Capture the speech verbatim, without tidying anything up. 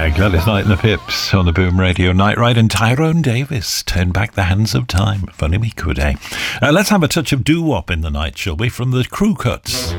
Yeah, Gladys Knight and the Pips on the Boom Radio Night Ride, and Tyrone Davis, Turn Back the Hands of Time. If only we could, eh? Uh, let's have a touch of doo-wop in the night, shall we, from the Crew Cuts.